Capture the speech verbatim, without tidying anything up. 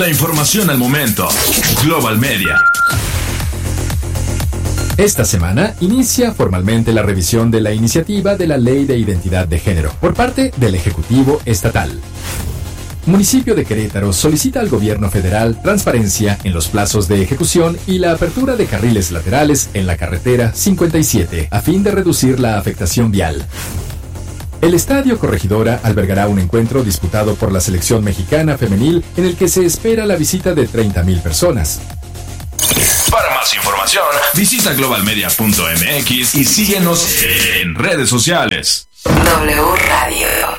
información al momento. Global Media. Esta semana inicia formalmente la revisión de la iniciativa de la Ley de Identidad de Género por parte del Ejecutivo Estatal. Municipio de Querétaro solicita al gobierno federal transparencia en los plazos de ejecución y la apertura de carriles laterales en la carretera cincuenta y siete a fin de reducir la afectación vial. El Estadio Corregidora albergará un encuentro disputado por la selección mexicana femenil en el que se espera la visita de treinta mil personas. Para más información, visita global media punto m x y síguenos en redes sociales. W Radio.